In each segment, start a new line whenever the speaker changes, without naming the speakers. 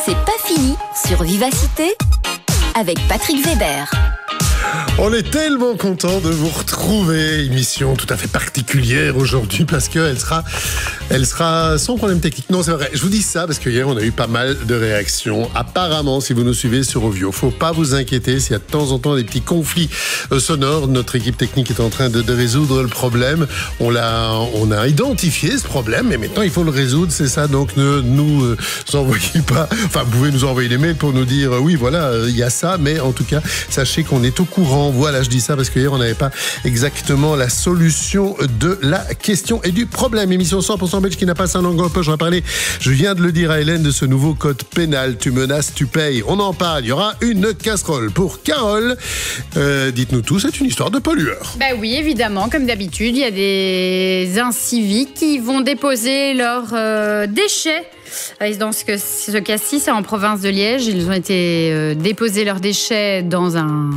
C'est pas fini sur Vivacité avec Patrick Weber.
On est tellement content de vous retrouver. Émission tout à fait particulière aujourd'hui parce qu'elle sera sans problème technique. Non, c'est vrai. Je vous dis ça parce que hier on a eu pas mal de réactions. Apparemment, si vous nous suivez sur Ovio, faut pas vous inquiéter s'il y a de temps en temps des petits conflits sonores. Notre équipe technique est en train de résoudre le problème. On a identifié ce problème, mais maintenant il faut le résoudre. C'est ça. Donc ne nous envoyez pas. Enfin, vous pouvez nous envoyer des mails pour nous dire oui, voilà, il y a ça. Mais en tout cas, sachez qu'on est au courant. Voilà, je dis ça parce qu'hier on n'avait pas exactement la solution de la question et du problème. Émission 100% belge qui n'a pas sa langue en poche. Je viens de le dire à Hélène de ce nouveau code pénal. Tu menaces, tu payes. On en parle. Il y aura une casserole pour Carole. Dites-nous tout, c'est une histoire de pollueur.
Bah oui, évidemment, comme d'habitude, il y a des inciviques qui vont déposer leurs déchets. Dans ce cas-ci, c'est en province de Liège. Ils ont été déposer leurs déchets dans un...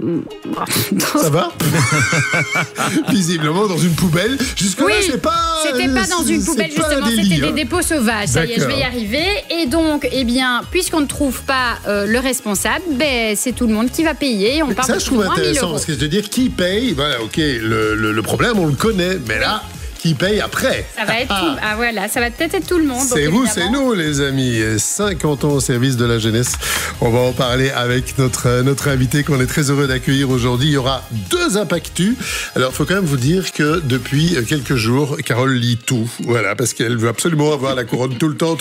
Ça va? Visiblement dans une poubelle. Jusque-là,
oui,
c'était
pas dans une poubelle, justement, c'était des dépôts sauvages. Ça y est, je vais y arriver. Et donc, puisqu'on ne trouve pas le responsable, c'est tout le monde qui va payer. On parle
ça,
de
je trouve
1 000
intéressant,
euros.
parce que je veux dire, qui paye? Voilà, ok, le problème, on le connaît, mais là... qui paye après.
Ça va être voilà, ça va peut-être être tout le monde.
C'est vous, c'est nous, les amis. 50 ans au service de la jeunesse. On va en parler avec notre invité qu'on est très heureux d'accueillir aujourd'hui. Il y aura 2 impactus. Alors, il faut quand même vous dire que depuis quelques jours, Carole lit tout. Voilà, parce qu'elle veut absolument avoir la couronne tout le temps.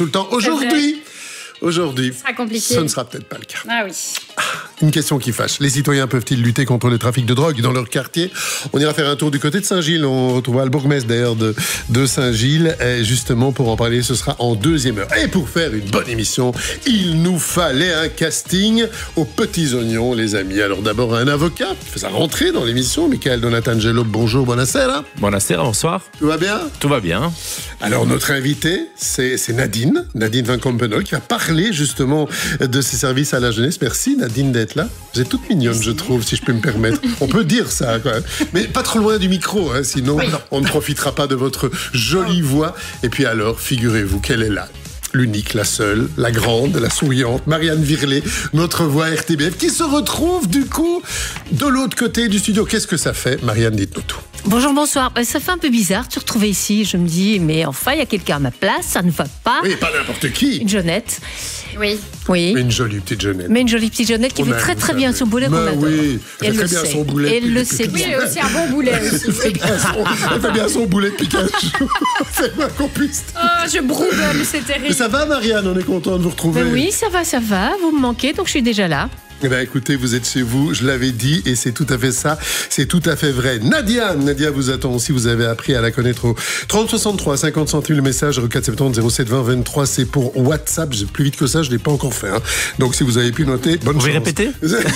Aujourd'hui,
ce sera compliqué.
Ce ne sera peut-être pas le cas.
Ah oui.
Une question qui fâche. Les citoyens peuvent-ils lutter contre le trafic de drogue dans leur quartier? On ira faire un tour du côté de Saint-Gilles. On retrouvera le bourgmestre d'ailleurs de Saint-Gilles. Et justement, pour en parler, ce sera en 2e heure. Et pour faire une bonne émission, il nous fallait un casting aux petits oignons, les amis. Alors d'abord, un avocat qui fait sa rentrée dans l'émission. Michael Donatangelo, bonjour, buonasera.
Buonasera, bonsoir.
Tout va bien?
Tout va bien.
Alors notre invité, c'est Nadine Van Campenol, qui va parler justement de ses services à la jeunesse. Merci Nadine d'être là. Vous êtes toute mignonne, je trouve, si je peux me permettre. On peut dire ça, quand même. Mais pas trop loin du micro, hein, sinon on ne profitera pas de votre jolie voix. Et puis alors, figurez-vous qu'elle est là. L'unique, la seule, la grande, la souriante, Marianne Virlet, notre voix RTBF, qui se retrouve du coup de l'autre côté du studio. Qu'est-ce que ça fait, Marianne, dites-nous tout.
Bonjour, bonsoir. Ça fait un peu bizarre de se retrouver ici. Je me dis, mais enfin, il y a quelqu'un à ma place, ça ne va pas.
Oui, pas n'importe qui.
Une jeunette.
Oui.
Mais une jolie petite jeunette.
Mais une jolie petite jeunette qui fait très très bien son boulet qu'on adore.
Oui, elle fait très bien son boulet.
Elle le sait bien.
Oui, aussi un bon boulet aussi.
Elle fait bien son boulet de Pikachu. C'est pas qu'on puisse.
Oh, je brouille, c'est terrible.
Mais ça va, Marianne, on est content de vous retrouver.
Oui, ça va. Vous me manquez, donc je suis déjà là.
Eh bien, écoutez, vous êtes chez vous, je l'avais dit, et c'est tout à fait ça, c'est tout à fait vrai. Nadia vous attend aussi, vous avez appris à la connaître au 30 63 50 centimes le message, 470 07 20 23, c'est pour WhatsApp, plus vite que ça, je ne l'ai pas encore fait. Hein. Donc, si vous avez pu noter, bonne chance.
Vous pouvez répéter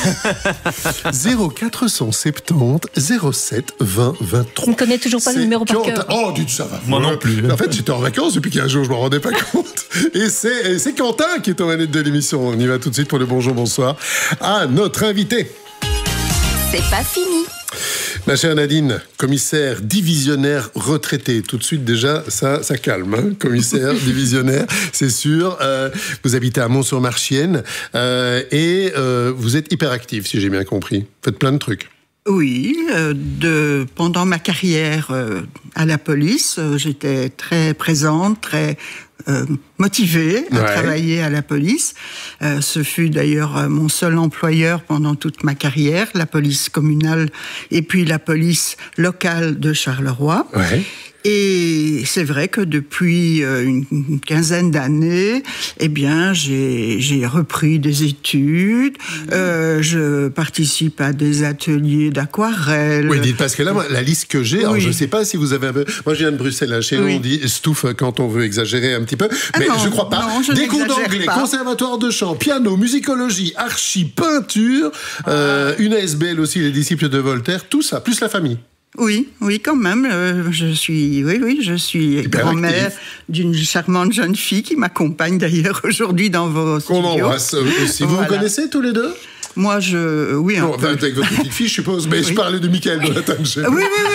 0470 07 20 23.
On ne connaît toujours pas le numéro par cœur.
Oh, dites ça va.
Moi non plus.
En fait, j'étais en vacances depuis 15 jours, je ne m'en rendais pas compte. Et c'est Quentin qui est au manette de l'émission. On y va tout de suite pour le bonjour, bonsoir. À notre invité.
C'est pas fini.
Ma chère Nadine, commissaire divisionnaire retraité. Tout de suite déjà, ça calme. Hein, commissaire divisionnaire, c'est sûr. Vous habitez à Mont-sur-Marchienne et vous êtes hyperactif, si j'ai bien compris. Faites plein de trucs.
Oui, pendant ma carrière à la police, j'étais très présente, très motivée à travailler à la police. Ce fut d'ailleurs mon seul employeur pendant toute ma carrière, la police communale et puis la police locale de Charleroi. Ouais. Et c'est vrai que depuis une quinzaine d'années, eh bien, j'ai repris des études. Je participe à des ateliers d'aquarelle.
Oui, dites, parce que là, moi, la liste que j'ai, alors je ne sais pas si vous avez un peu... Moi, je viens de Bruxelles, là, chez nous, on dit stouffe quand on veut exagérer un petit peu, mais je ne crois pas.
Non,
des cours d'anglais, conservatoire de chant, piano, musicologie, archi, peinture, une ASBL aussi, les disciples de Voltaire, tout ça, plus la famille.
Oui, quand même. Je suis grand-mère d'une charmante jeune fille qui m'accompagne d'ailleurs aujourd'hui dans vos studios.
Qu'on embrasse aussi. Vous vous connaissez tous les deux ?
Moi, oui.
Non, avec votre petite fille, je suppose, mais je parlais de Michael Donatangelo.
Oui.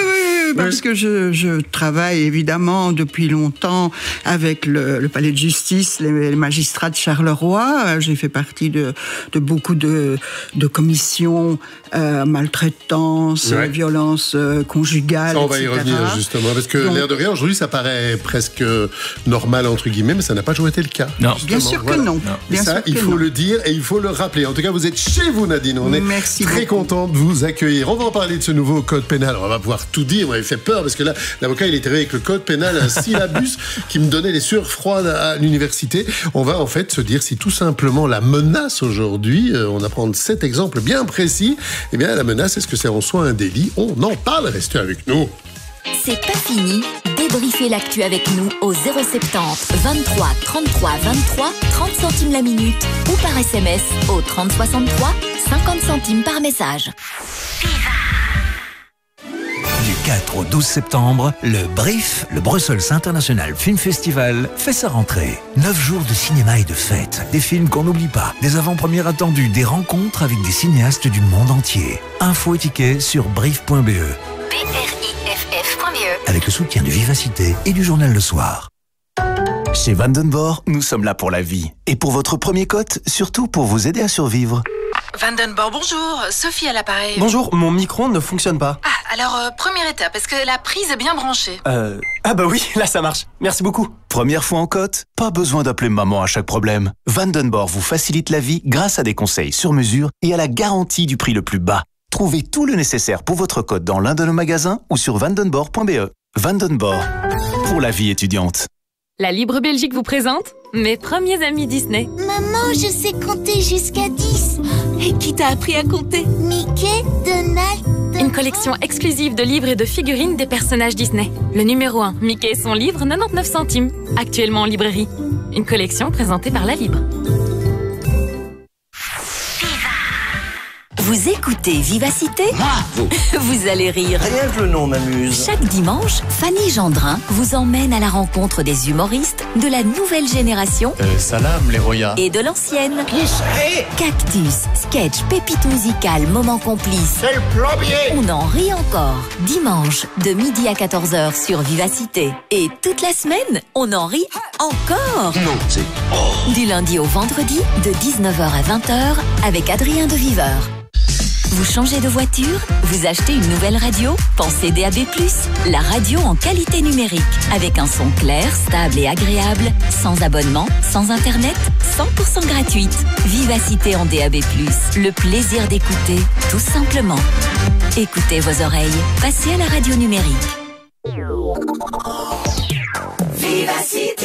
parce que je travaille évidemment depuis longtemps avec le palais de justice, les magistrats de Charleroi. J'ai fait partie de beaucoup de commissions, maltraitance, violence conjugale,
ça, on va
etc.
y revenir justement, parce que l'air de rien, aujourd'hui, ça paraît presque normal, entre guillemets, mais ça n'a pas toujours été le cas.
Non. Bien sûr que non.
Bien ça, il faut le dire et il faut le rappeler. En tout cas, vous êtes chez vous, Nadine. On est très content de vous accueillir. On va en parler de ce nouveau code pénal. On va pouvoir tout dire. On m'avait fait peur parce que là, l'avocat, il était avec le code pénal, un syllabus qui me donnait des sueurs froides à l'université. On va en fait se dire si tout simplement la menace aujourd'hui, on apprend 7 exemples bien précis, eh bien la menace, est-ce que c'est en soi un délit? On en parle, restez avec nous.
C'est pas fini. Débriefez l'actu avec nous au 070 23 33 23 30 centimes la minute ou par SMS au 30 63 50 centimes par message.
Du 4 au 12 septembre, le BRIF, le Brussels International Film Festival, fait sa rentrée. 9 jours de cinéma et de fêtes, des films qu'on n'oublie pas, des avant-premières attendues, des rencontres avec des cinéastes du monde entier. Infos et tickets sur brief.be. Avec le soutien de Vivacité et du journal Le Soir. Chez Vandenborg, nous sommes là pour la vie. Et pour votre premier cote, surtout pour vous aider à survivre.
Vandenborg, bonjour. Sophie à l'appareil.
Bonjour, mon micro-ondes ne fonctionne pas.
Ah, alors, première étape, est-ce que la prise est bien branchée?
Ah bah oui, là ça marche. Merci beaucoup.
Première fois en cote? Pas besoin d'appeler maman à chaque problème. Vandenborg vous facilite la vie grâce à des conseils sur mesure et à la garantie du prix le plus bas. Trouvez tout le nécessaire pour votre cote dans l'un de nos magasins ou sur vandenborg.be. Vandenborg, pour la vie étudiante.
La Libre Belgique vous présente mes premiers amis Disney.
Maman, je sais compter jusqu'à 10.
Et qui t'a appris à compter?
Mickey, Donald...
Une collection exclusive de livres et de figurines des personnages Disney. Le numéro 1, Mickey et son livre, 99 centimes. Actuellement en librairie. Une collection présentée par La Libre.
Vous écoutez Vivacité? Vous allez rire.
Rien que le nom m'amuse.
Chaque dimanche, Fanny Gendrin vous emmène à la rencontre des humoristes de la nouvelle génération.
Salam, les Roya.
Et de l'ancienne. Cactus, sketch, pépite musicale, moment complice.
C'est le plombier.
On en rit encore. Dimanche, de midi à 14h sur Vivacité. Et toute la semaine, on en rit encore.
Non, c'est...
Du lundi au vendredi, de 19h à 20h, avec Adrien de Viveur. Vous changez de voiture? Vous achetez une nouvelle radio? Pensez DAB+, la radio en qualité numérique, avec un son clair, stable et agréable, sans abonnement, sans internet, 100% gratuite. Vivacité en DAB+, le plaisir d'écouter, tout simplement. Écoutez vos oreilles, passez à la radio numérique.
Vivacité.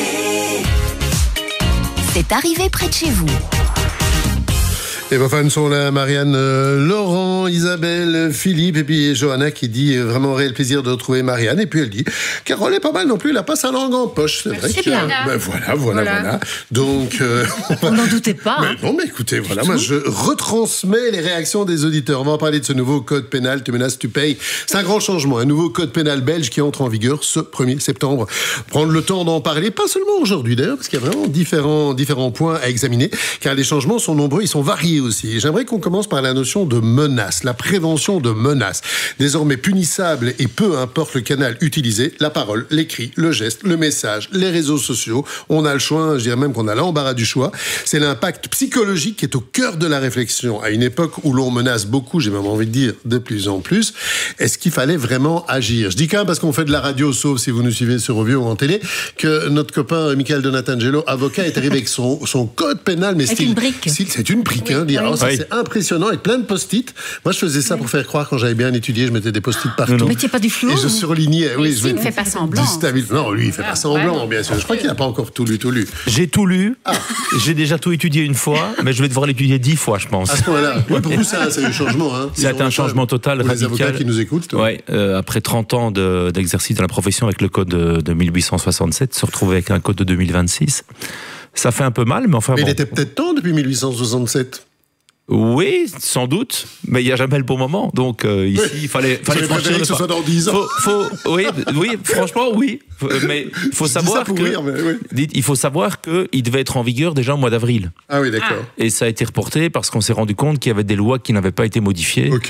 C'est arrivé près de chez vous.
Et vos fans sont là, Marianne, Laurent, Isabelle, Philippe, et puis Johanna qui dit vraiment réel plaisir de retrouver Marianne. Et puis elle dit, Carole est pas mal non plus, elle a pas sa langue en poche. C'est vrai que...
bien.
Ben voilà. Donc...
on n'en doutait pas.
Mais non, mais écoutez, voilà, moi je retransmets les réactions des auditeurs. On va en parler de ce nouveau code pénal, tu menaces, tu payes. C'est un grand changement, un nouveau code pénal belge qui entre en vigueur ce 1er septembre. Prendre le temps d'en parler, pas seulement aujourd'hui d'ailleurs, parce qu'il y a vraiment différents points à examiner, car les changements sont nombreux, ils sont variés aussi. J'aimerais qu'on commence par la notion de menace, la prévention de menace. Désormais punissable et peu importe le canal utilisé, la parole, l'écrit, le geste, le message, les réseaux sociaux, on a le choix, je dirais même qu'on a l'embarras du choix. C'est l'impact psychologique qui est au cœur de la réflexion. À une époque où l'on menace beaucoup, j'ai même envie de dire de plus en plus, est-ce qu'il fallait vraiment agir? Je dis quand même parce qu'on fait de la radio, sauf si vous nous suivez sur Ovio ou en télé, que notre copain Michael Donatangelo, avocat, est arrivé avec son code pénal, mais
avec une brique.
C'est une brique, hein, dire. Ça, c'est impressionnant, avec plein de post-it. Moi, je faisais ça pour faire croire, quand j'avais bien étudié, je mettais des post-it partout.
Vous mettiez pas du fluo?
Et je surlignais. Oui,
il ne fait pas semblant.
Non, lui, il fait pas semblant, bien sûr. Je crois qu'il n'a pas encore tout lu.
J'ai tout lu. J'ai déjà tout étudié une fois, mais je vais devoir l'étudier 10 fois, je pense.
À ce moment-là. Ouais, pour vous, ça, c'est un changement. Hein.
C'est un changement total,
pour
radical.
Les avocats qui nous écoutent.
Ouais, après 30 ans d'exercice dans la profession avec le code de 1867, se retrouver avec un code de 2026, ça fait un peu mal, mais enfin.
Mais il était peut-être temps depuis 1867.
Oui, sans doute, mais il n'y a jamais le bon moment. Donc ici, il fallait franchir
que ce soit dans 10 ans.
Oui, franchement, oui. Mais il faut savoir il faut savoir qu'il devait être en vigueur déjà au mois d'avril.
Ah oui, d'accord.
Et ça a été reporté parce qu'on s'est rendu compte qu'il y avait des lois qui n'avaient pas été modifiées.
Ok.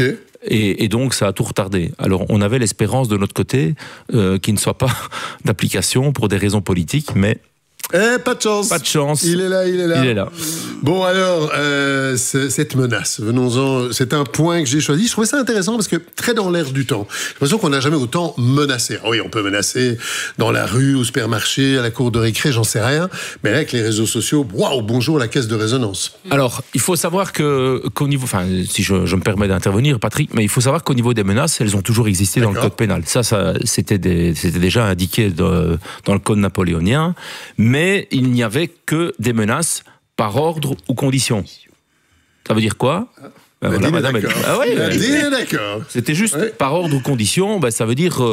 Et donc, ça a tout retardé. Alors, on avait l'espérance de notre côté qu'il ne soit pas d'application pour des raisons politiques, mais...
pas de chance.
Pas de chance.
Il est là.
Il est là.
Bon, alors, cette menace, venons-en. C'est un point que j'ai choisi. Je trouvais ça intéressant parce que très dans l'air du temps. J'ai l'impression qu'on n'a jamais autant menacé. Ah oui, on peut menacer dans la rue, au supermarché, à la cour de récré, j'en sais rien. Mais là, avec les réseaux sociaux, waouh, bonjour la caisse de résonance.
Alors, il faut savoir qu'au niveau... Enfin, si je me permets d'intervenir, Patrick, mais il faut savoir qu'au niveau des menaces, elles ont toujours existé dans le code pénal. Ça c'était déjà indiqué dans le code napoléonien. Mais il n'y avait que des menaces par ordre ou condition. Ça veut dire quoi ? Voilà, madame.
D'accord.
C'était juste par ordre ou condition. Ça veut dire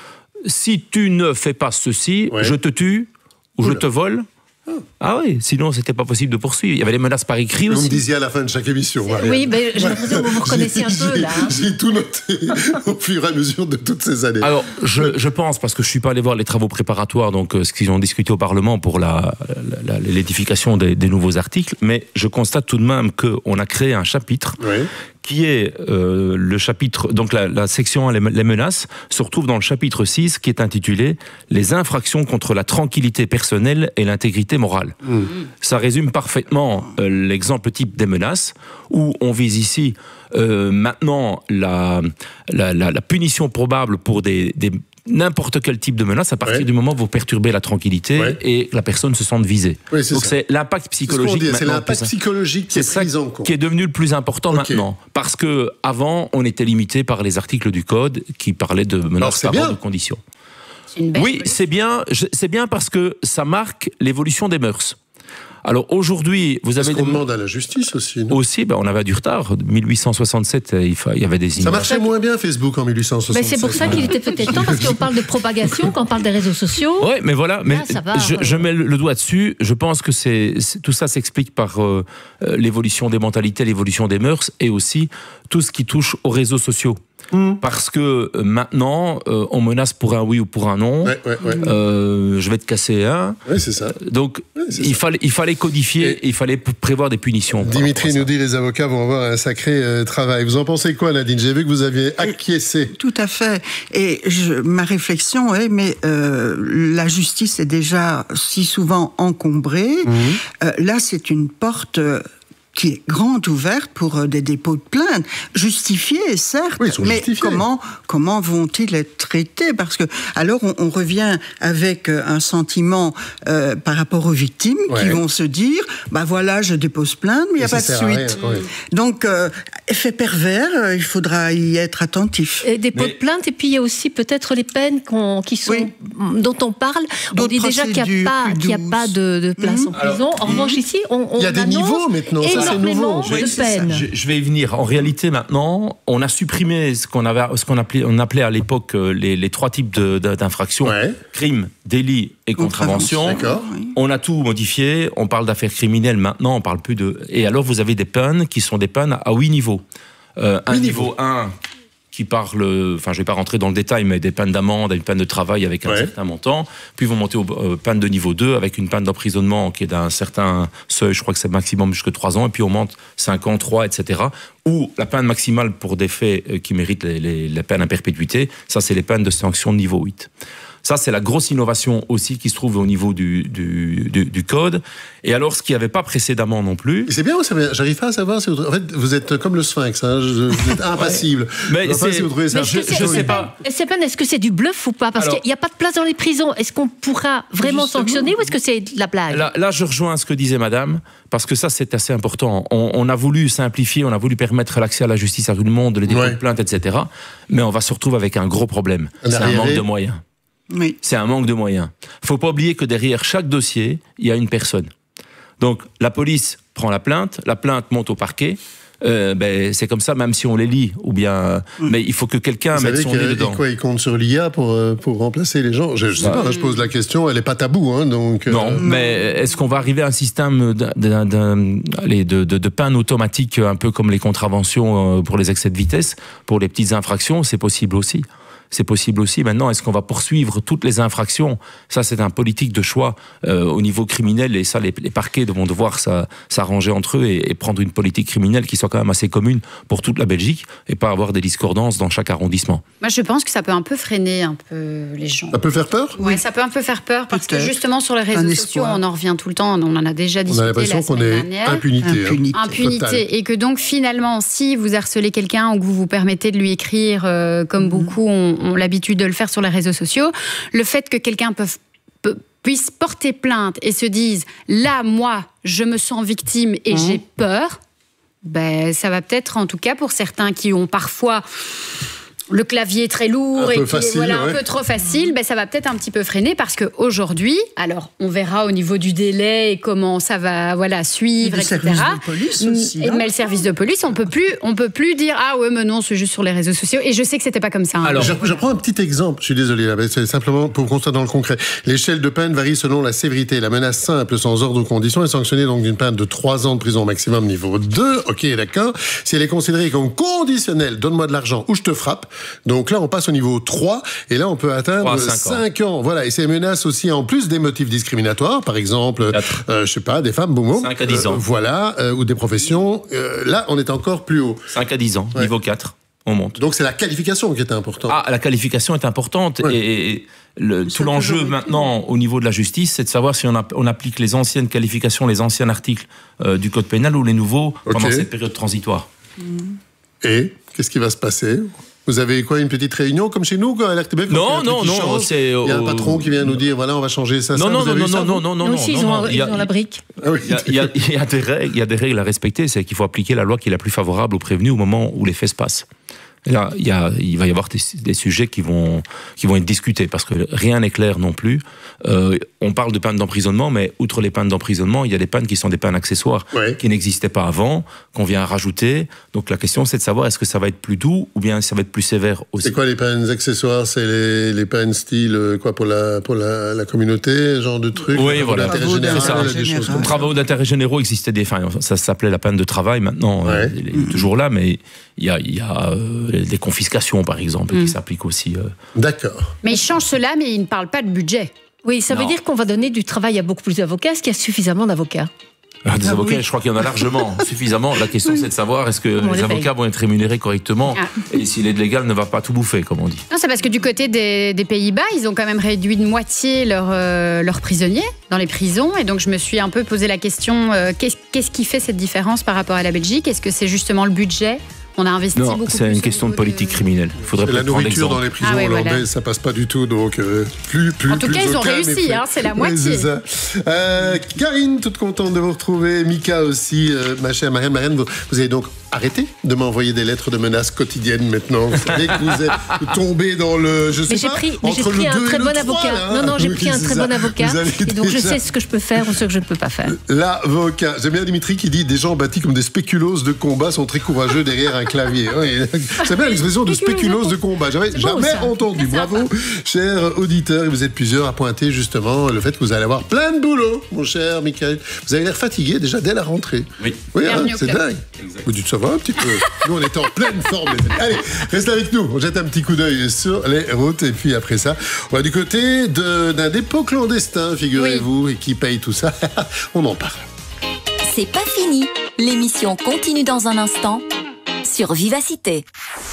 si tu ne fais pas ceci, je te tue ou je te vole. Ah oui, sinon c'était pas possible de poursuivre. Il y avait des menaces par écrit aussi.
Vous me disiez à la fin de chaque émission.
Oui, mais j'ai l'impression que vous reconnaissez un peu là.
J'ai tout noté au fur et à mesure de toutes ces années.
Alors, je pense, parce que je suis pas allé voir les travaux préparatoires, donc ce qu'ils ont discuté au Parlement pour l'édification des nouveaux articles, mais je constate tout de même qu'on a créé un chapitre qui est le chapitre, donc la section 1, les menaces, se retrouve dans le chapitre 6 qui est intitulé « Les infractions contre la tranquillité personnelle et l'intégrité morale ». Ça résume parfaitement l'exemple type des menaces, où on vise ici maintenant la punition probable pour n'importe quel type de menace à partir du moment où vous perturbez la tranquillité et la personne se sente visée.
Oui, donc
c'est l'impact psychologique.
C'est l'impact psychologique qui est pris en compte.
Qui est devenu le plus important maintenant. Parce que avant, on était limité par les articles du code qui parlaient de menaces par ordre de conditions. Oui, c'est bien parce que ça marque l'évolution des mœurs. Alors aujourd'hui, vous avez...
qu'on demande à la justice aussi, non ?
Aussi, on avait du retard. 1867, il y avait des
innovations. Ça marchait moins bien Facebook en 1867.
Mais c'est pour ça qu'il était peut-être temps, parce qu'on parle de propagation, quand on parle des réseaux sociaux.
Oui, mais voilà, mais
là, ça va,
je mets le doigt dessus. Je pense que tout ça s'explique par l'évolution des mentalités, l'évolution des mœurs, et aussi tout ce qui touche aux réseaux sociaux. Parce que maintenant, on menace pour un oui ou pour un non. Je vais te casser un.
Oui, c'est ça.
Donc, il fallait codifier et il fallait prévoir des punitions.
Dimitri nous dit les avocats vont avoir un sacré travail. Vous en pensez quoi, Nadine ? J'ai vu que vous aviez acquiescé.
Tout à fait. Et ma réflexion est, mais la justice est déjà si souvent encombrée. Là, c'est une porte... qui est grande ouverte pour des dépôts de plainte, justifiés, certes, mais comment vont-ils être traités ? Parce que alors on revient avec un sentiment par rapport aux victimes qui vont se dire, voilà, je dépose plainte, mais il n'y a pas de suite. Donc, effet pervers, il faudra y être attentif.
Et dépôt de plainte, et puis il y a aussi peut-être les peines dont on parle. On dit déjà qu'il n'y a pas de place en prison. En revanche, ici, on
il y a des niveaux maintenant.
Énormément de peine.
Je vais y venir. En réalité, maintenant, on a supprimé ce qu'on appelait à l'époque les trois types d'infractions crime, délit et contravention. On a tout modifié. On parle d'affaires criminelles maintenant. On parle plus de. Et alors, vous avez des peines qui sont des peines à 8 niveaux. Un niveau 1 qui parle, je ne vais pas rentrer dans le détail, mais des peines d'amende, une peine de travail avec un certain montant, puis vont monter aux peines de niveau 2 avec une peine d'emprisonnement qui est d'un certain seuil, je crois que c'est maximum jusqu'à 3 ans, et puis on monte 5 ans, 3, etc. Ou la peine maximale pour des faits qui méritent les peines à perpétuité, ça c'est les peines de sanction de niveau 8. Ça, c'est la grosse innovation aussi qui se trouve au niveau du code. Et alors, ce qu'il n'y avait pas précédemment non plus...
C'est bien, j'arrive pas à savoir si vous... En fait, vous êtes comme le sphinx, vous êtes impassible.
Mais je sais pas.
Est-ce que c'est du bluff ou pas ? Parce qu'il n'y a pas de place dans les prisons. Est-ce qu'on pourra vraiment sanctionner ou est-ce que c'est de la blague ?
Là, je rejoins ce que disait madame, parce que ça, c'est assez important. On a voulu simplifier, on a voulu permettre l'accès à la justice à tout le monde, les dépôts de plainte, etc. Mais on va se retrouver avec un gros problème. C'est un manque de moyens.
Oui.
C'est un manque de moyens. Il ne faut pas oublier que derrière chaque dossier, il y a une personne. Donc, la police prend la plainte monte au parquet. C'est comme ça, même si on les lit, ou bien. Mais il faut que quelqu'un mette son nez dedans.
Ils comptent sur l'IA pour remplacer les gens. Je sais pas, je pose la question, elle n'est pas taboue. Donc,
non, mais est-ce qu'on va arriver à un système de peine automatique, un peu comme les contraventions pour les excès de vitesse, pour les petites infractions ? C'est possible aussi. c'est possible aussi. Maintenant, est-ce qu'on va poursuivre toutes les infractions? Ça, c'est un politique de choix au niveau criminel, et ça, les parquets vont devoir s'arranger entre eux et prendre une politique criminelle qui soit quand même assez commune pour toute la Belgique et pas avoir des discordances dans chaque arrondissement.
Moi, je pense que ça peut un peu freiner un peu les gens.
Ça peut faire peur?
Oui, ça peut un peu faire peur parce que justement sur les réseaux sociaux, on en revient tout le temps, on en a déjà discuté la semaine dernière. On a l'impression qu'on est impunité. Et que donc finalement, si vous harcelez quelqu'un ou que vous vous permettez de lui écrire, comme beaucoup ont l'habitude de le faire sur les réseaux sociaux, le fait que quelqu'un puisse porter plainte et se dise « là, moi, je me sens victime et j'ai peur », ça va peut-être, en tout cas pour certains qui ont parfois le clavier très lourd et qui est un peu trop facile, ça va peut-être un petit peu freiner parce qu'aujourd'hui, alors on verra au niveau du délai et comment ça va suivre, etc. Mais le service de police, on peut plus dire ah ouais mais non c'est juste sur les réseaux sociaux, et je sais que c'était pas comme ça.
Alors je prends un petit exemple, je suis désolé, c'est simplement pour qu'on soit dans le concret. L'échelle de peine varie selon la sévérité. La menace simple sans ordre ou condition est sanctionnée donc d'une peine de 3 ans de prison maximum niveau 2, ok d'accord. Si elle est considérée comme conditionnelle, donne-moi de l'argent ou je te frappe. Donc là, on passe au niveau 3, et là, on peut atteindre 5 ans. Voilà, et ces menaces aussi, en plus des motifs discriminatoires, par exemple, je sais pas, des femmes,
5 à 10 ans.
Ou des professions. Là, on est encore plus haut.
5 à 10 ans, niveau 4. On monte.
Donc c'est la qualification qui est importante.
Ah, la qualification est importante. Et tout l'enjeu maintenant au niveau de la justice, c'est de savoir si on applique les anciennes qualifications, les anciens articles du Code pénal ou les nouveaux pendant cette période transitoire.
Et qu'est-ce qui va se passer ? Vous avez quoi, une petite réunion comme chez nous à l'RTBF?
Non,
il y a un patron qui vient nous dire voilà, on va changer ça.
Non.
Aussi, ils ont la brique.
Il y a des règles à respecter, c'est qu'il faut appliquer la loi qui est la plus favorable aux prévenus au moment où les faits se passent. Là, il va y avoir des sujets qui vont être discutés parce que rien n'est clair non plus. On parle de peines d'emprisonnement, mais outre les peines d'emprisonnement, il y a des peines qui sont des peines accessoires qui n'existaient pas avant, qu'on vient rajouter. Donc la question, c'est de savoir est-ce que ça va être plus doux ou bien ça va être plus sévère aussi.
C'est quoi les peines accessoires? C'est les peines style quoi pour la communauté, genre de trucs?
Oui, voilà. Travaux d'intérêt généraux existaient ça s'appelait la peine de travail. Maintenant, il est toujours là, mais il y a des confiscations, par exemple, qui s'appliquent aussi.
D'accord.
Mais ils changent cela, mais ils ne parlent pas de budget.
Oui, ça veut dire qu'on va donner du travail à beaucoup plus d'avocats. Est-ce qu'il y a suffisamment d'avocats?
Des avocats, je crois qu'il y en a largement, suffisamment. La question, c'est de savoir est-ce que les avocats vont être rémunérés correctement et si l'aide légale ne va pas tout bouffer, comme on dit.
Non, c'est parce que du côté des Pays-Bas, ils ont quand même réduit de moitié leurs prisonniers dans les prisons. Et donc, je me suis un peu posé la question, qu'est-ce qui fait cette différence par rapport à la Belgique? Est-ce que c'est justement le budget? On a investi beaucoup plus.
Non, c'est une question de politique criminelle. Il faudrait
la nourriture dans les prisons hollandaises, ça passe pas du tout. Donc,
en tout cas, ils ont réussi, c'est la moitié.
C'est ça. Karine, toute contente de vous retrouver. Mika aussi, ma chère Marianne. Marianne, vous avez donc arrêté de m'envoyer des lettres de menaces quotidiennes maintenant. Vous savez que vous êtes tombé dans le...
J'ai pris un très bon avocat. Non, j'ai pris un très bon avocat. Et donc, je sais ce que je peux faire ou ce que je ne peux pas faire.
L'avocat. J'aime bien Dimitri qui dit des gens bâtis comme des spéculoos de combat sont très courageux derrière un clavier. C'est bien l'expression de spéculoos de combat. J'avais jamais entendu. Bravo, cher auditeur. Et vous êtes plusieurs à pointer justement le fait que vous allez avoir plein de boulot, mon cher Michael. Vous avez l'air fatigué déjà dès la rentrée.
Oui,
c'est dingue. Vous dites ça va un petit peu. Nous, on est en pleine forme. Allez, reste avec nous. On jette un petit coup d'œil sur les routes. Et puis après ça, on va du côté d'un dépôt clandestin, figurez-vous, et qui paye tout ça. On en parle.
C'est pas fini. L'émission continue dans un instant sur Vivacité.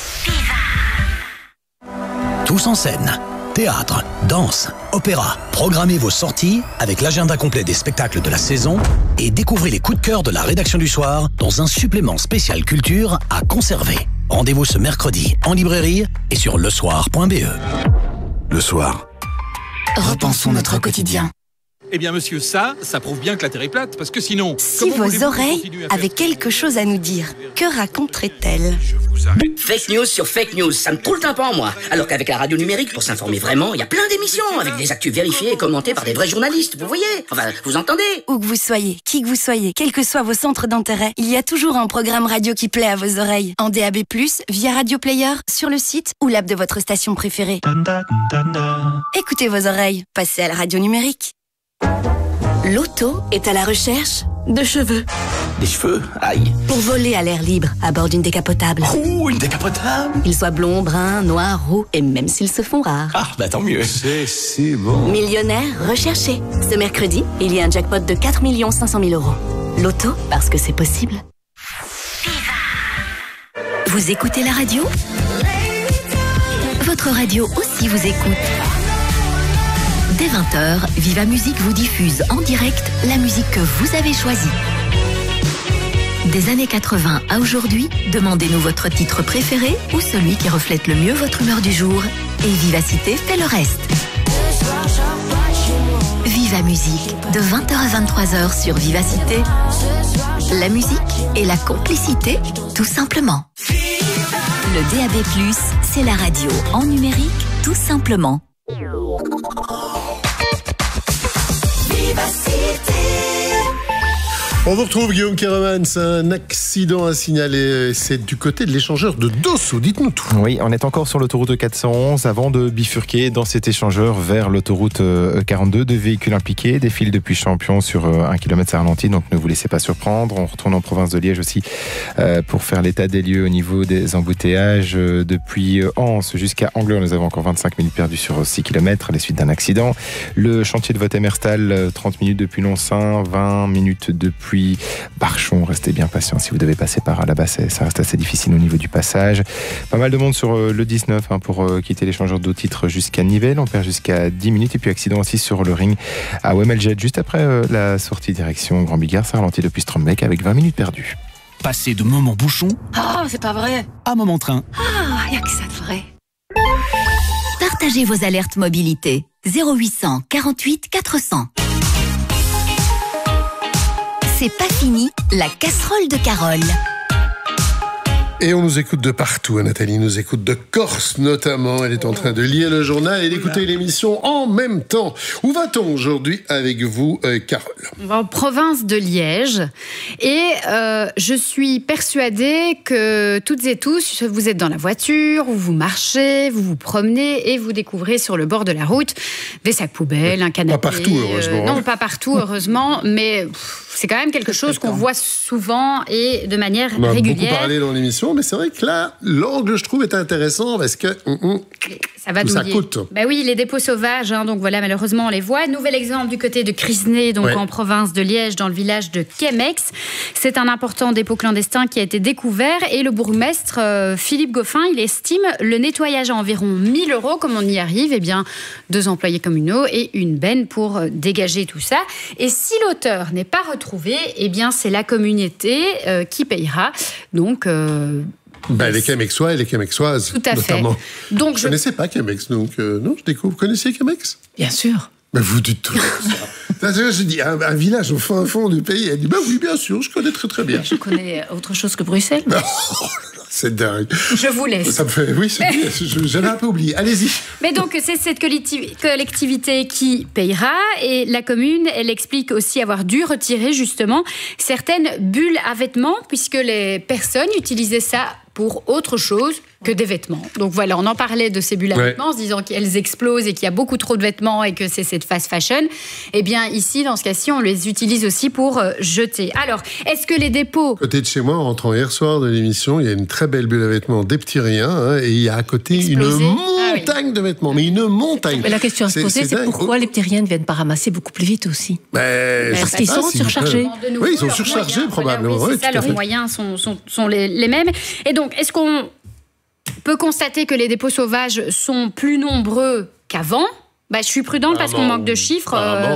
Tous en scène. Théâtre, danse, opéra. Programmez vos sorties avec l'agenda complet des spectacles de la saison et découvrez les coups de cœur de la rédaction du soir dans un supplément spécial culture à conserver. Rendez-vous ce mercredi en librairie et sur lesoir.be.
Le soir.
Repensons notre quotidien.
Eh bien, monsieur, ça prouve bien que la Terre est plate, parce que sinon...
Si vos oreilles avaient quelque chose à nous dire, que raconteraient-elles?
Fake news sur fake news, ça me troule le tympan, moi. Alors qu'avec la radio numérique, pour s'informer vraiment, il y a plein d'émissions, avec des actus vérifiés et commentés par des vrais journalistes, vous voyez? Enfin, vous entendez?
Où que vous soyez, qui que vous soyez, quels que soient vos centres d'intérêt, il y a toujours un programme radio qui plaît à vos oreilles. En DAB+, via Radio Player, sur le site ou l'app de votre station préférée. Écoutez vos oreilles, passez à la radio numérique.
L'auto est à la recherche de cheveux.
des cheveux, aïe.
Pour voler à l'air libre, à bord d'une décapotable.
Ouh, une décapotable.
Qu'ils soient blonds, bruns, noirs, roux, et même s'ils se font rares.
Ah, bah tant mieux. C'est si bon.
Millionnaire recherché. Ce mercredi, il y a un jackpot de 4 500 000 €. Loto, parce que c'est possible.
Vous écoutez la radio ? Votre radio aussi vous écoute. Dès 20h, Viva Musique vous diffuse en direct la musique que vous avez choisie. Des années 80 à aujourd'hui, demandez-nous votre titre préféré ou celui qui reflète le mieux votre humeur du jour. Et Vivacité fait le reste. Viva Musique, de 20h à 23h sur Vivacité. La musique et la complicité, tout simplement. Le DAB+, c'est la radio en numérique, tout simplement.
On vous retrouve, Guillaume Kéreman. C'est un accident à signaler. C'est du côté de l'échangeur de Dosso. Dites-nous tout.
Oui, on est encore sur l'autoroute 411 avant de bifurquer dans cet échangeur vers l'autoroute 42. 2 véhicules impliqués défilent depuis Champion sur 1 km à ralenti. Donc ne vous laissez pas surprendre. On retourne en province de Liège aussi pour faire l'état des lieux au niveau des embouteillages. Depuis Anse jusqu'à Angleur, nous avons encore 25 minutes perdues sur 6 km à la suite d'un accident. Le chantier de Voth-Emerstal, 30 minutes depuis Noncin, 20 minutes depuis Barchon. Restez bien patient si vous devez passer par là-bas, ça reste assez difficile au niveau du passage. Pas mal de monde sur le 19 pour quitter l'échangeur d'eau titre jusqu'à Nivelles. On perd jusqu'à 10 minutes. Et puis accident aussi sur le ring à Wemeljet juste après la sortie direction Grand Bigard. Ça ralentit depuis Strombeck avec 20 minutes perdues.
Passer de moment bouchon
Oh, c'est pas vrai.
à moment train.
Ah, y a que ça de vrai.
Partagez vos alertes mobilité. 0800 48 400. C'est pas fini, la casserole de Carole.
Et on nous écoute de partout. Nathalie nous écoute de Corse notamment. Elle est en train de lire le journal et d'écouter l'émission en même temps. Où va-t-on aujourd'hui avec vous, Carole ?
On va en province de Liège. Et je suis persuadée que toutes et tous, vous êtes dans la voiture, ou vous marchez, vous vous promenez et vous découvrez sur le bord de la route des sacs poubelles, un canapé.
Pas partout, heureusement.
Non, pas partout, heureusement. Mais c'est quand même quelque chose qu'on voit souvent et de manière régulière.
On a beaucoup parlé dans l'émission, mais c'est vrai que là, l'angle, je trouve, est intéressant parce que ça coûte.
Ben oui, les dépôts sauvages, donc voilà, malheureusement, on les voit. Nouvel exemple du côté de Crisnay, donc en province de Liège, dans le village de Kemex. C'est un important dépôt clandestin qui a été découvert et le bourgmestre Philippe Goffin, il estime le nettoyage à environ 1 000 €, comme on y arrive. Eh bien, 2 employés communaux et une benne pour dégager tout ça. Et si l'auteur n'est pas retrouvé, eh bien, c'est la communauté qui payera. Donc...
les Kemexois et les Kemexoises,
tout à
notamment.
Fait. Donc
je ne connaissais pas Kemex, donc non, je découvre. Vous connaissez Kemex ?
Bien sûr.
Mais vous dites tout ça. Je dis un village au fond du pays. Elle dit oui, bien sûr, je connais très très bien.
Je connais autre chose que Bruxelles.
C'est dingue.
Je vous laisse.
Ça me fait, oui, j'avais un peu oublié. Allez-y.
Mais donc, c'est cette collectivité qui payera. Et la commune, elle explique aussi avoir dû retirer justement certaines bulles à vêtements, puisque les personnes utilisaient ça pour autre chose que des vêtements. Donc voilà, on en parlait de ces bulles à vêtements, en se disant qu'elles explosent et qu'il y a beaucoup trop de vêtements et que c'est cette fast fashion. Eh bien, ici, dans ce cas-ci, on les utilise aussi pour jeter. Alors, est-ce que les dépôts...
Côté de chez moi, en rentrant hier soir de l'émission, il y a une très belle bulle à vêtements des petits riens, et il y a à côté une montagne de vêtements, mais une montagne.
Mais la question à se poser, c'est pourquoi les petits riens ne viennent pas ramasser beaucoup plus vite aussi.
Parce
qu'ils sont surchargés.
Oui, ils sont surchargés probablement.
Voilà, c'est ça, leurs moyens sont les mêmes. Et donc, est-ce qu'on peut constater que les dépôts sauvages sont plus nombreux qu'avant? Je suis prudente parce qu'on manque de chiffres.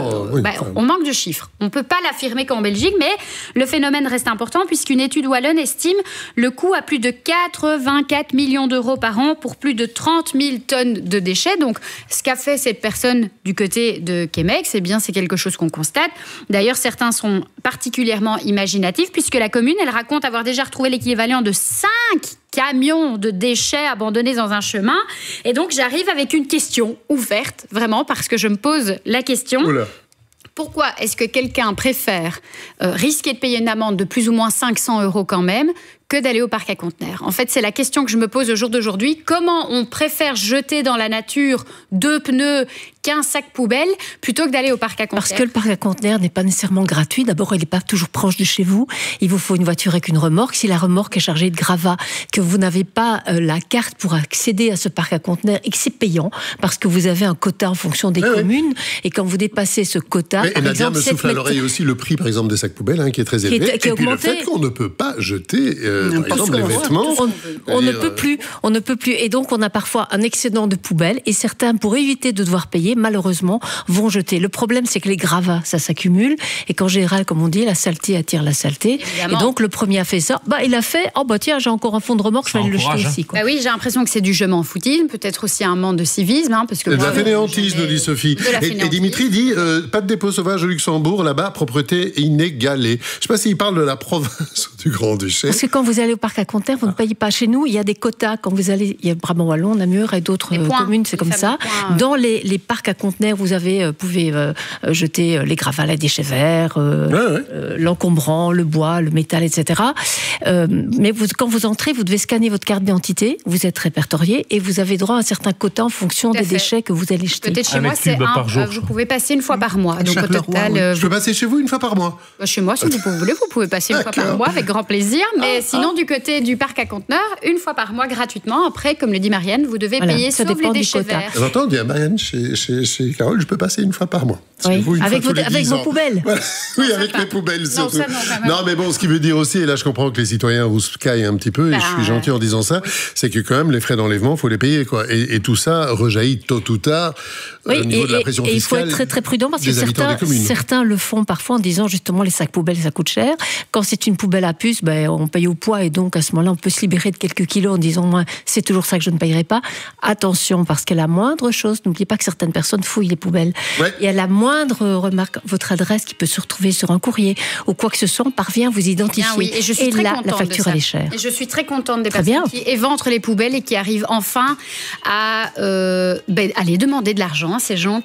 On manque de chiffres. On ne peut pas l'affirmer qu'en Belgique, mais le phénomène reste important puisqu'une étude wallonne estime le coût à plus de 84 millions d'euros par an pour plus de 30 000 tonnes de déchets. Donc, ce qu'a fait cette personne du côté de Kemex, c'est quelque chose qu'on constate. D'ailleurs, certains sont particulièrement imaginatifs puisque la commune, elle raconte avoir déjà retrouvé l'équivalent de 5 camions de déchets abandonnés dans un chemin. Et donc, j'arrive avec une question ouverte, vraiment, parce que je me pose la question. Oula. Pourquoi est-ce que quelqu'un préfère risquer de payer une amende de plus ou moins 500 € quand même que d'aller au parc à conteneurs. En fait, c'est la question que je me pose au jour d'aujourd'hui. Comment on préfère jeter dans la nature 2 pneus qu'un sac poubelle plutôt que d'aller au parc à conteneurs?
Parce que le parc à conteneurs n'est pas nécessairement gratuit. D'abord, il n'est pas toujours proche de chez vous. Il vous faut une voiture avec une remorque. Si la remorque est chargée de gravats, que vous n'avez pas la carte pour accéder à ce parc à conteneurs et que c'est payant parce que vous avez un quota en fonction des communes, et quand vous dépassez ce quota...
Et Nadia me souffle à l'oreille aussi le prix, par exemple, des sacs poubelles, qui est très élevé.
Qui est
et puis le fait qu'on ne peut pas jeter, par exemple, les vêtements.
On ne peut plus. Et donc, on a parfois un excédent de poubelles, et certains, pour éviter de devoir payer, malheureusement, vont jeter. Le problème, c'est que les gravats, ça s'accumule, et qu'en général, comme on dit, la saleté attire la saleté. Évidemment. Et donc, le premier a fait ça. Il a fait, tiens, j'ai encore un fond de remorque, je vais le jeter ici.
Bah oui, j'ai l'impression que c'est du je m'en foutisme, peut-être aussi un manque de civisme. Parce que
de la fainéantise, nous dit Sophie. Et Dimitri dit, pas de dépôt sauvage au Luxembourg, là-bas, propreté inégalée. Je ne sais pas s'il parle de la province du Grand-Duché.
Parce que quand vous allez au parc à conteneurs, vous ne payez pas. Chez nous, il y a des quotas. Quand vous allez, il y a Brabant-Wallon, Namur et d'autres communes, c'est comme ça. Dans les parcs à conteneurs, vous pouvez jeter les gravats, les déchets verts, l'encombrant, le bois, le métal, etc. Mais quand vous entrez, vous devez scanner votre carte d'identité, vous êtes répertorié et vous avez droit à un certain quota en fonction des déchets que vous allez jeter.
Peut-être chez moi, c'est vous pouvez passer une fois par mois. Donc au total,
je peux passer chez vous une fois par mois.
Chez moi, si vous voulez, vous pouvez passer une fois par mois avec grand plaisir. Mais sinon, du côté du parc à conteneurs, une fois par mois gratuitement. Après, comme le dit Marianne, vous devez payer sauf les déchets verts.
J'entends dire, Marianne, chez Carole, je peux passer une fois par mois.
Oui. Avec vos poubelles.
Voilà. Oui, avec mes poubelles surtout. Non, mais bon, ce qui veut dire aussi, et là je comprends que les citoyens rouspcaillent un petit peu, et je suis gentil en disant ça, c'est que quand même les frais d'enlèvement, il faut les payer, quoi. Et tout ça rejaillit tôt ou tard au niveau de la pression fiscale.
Et il faut être très très prudent parce que certains le font parfois en disant justement les sacs poubelles ça coûte cher. Quand c'est une poubelle à puce, on paye au poids et donc à ce moment-là on peut se libérer de quelques kilos en disant moi c'est toujours ça que je ne payerai pas. Attention parce qu'à la moindre chose, n'oubliez pas que certaines personnes fouillent les poubelles. Et à la moindre remarque, votre adresse qui peut se retrouver sur un courrier ou quoi que ce soit, on parvient à vous identifier.
Et
là, la facture elle est chère.
Et je suis très contente des personnes qui éventrent les poubelles et qui arrivent enfin à aller demander de l'argent à ces gens